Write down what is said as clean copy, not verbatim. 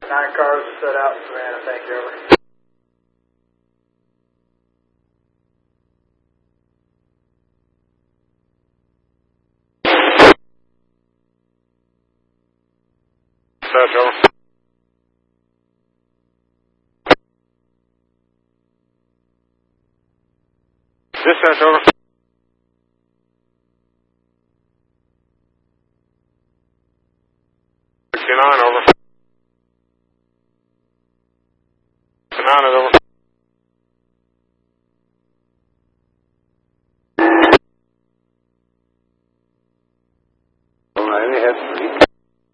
9 cars are set out in Savannah. Thank you, over. Dispatch, over. Dispatch, over. 69, over. 69 is over. All right, any head 3.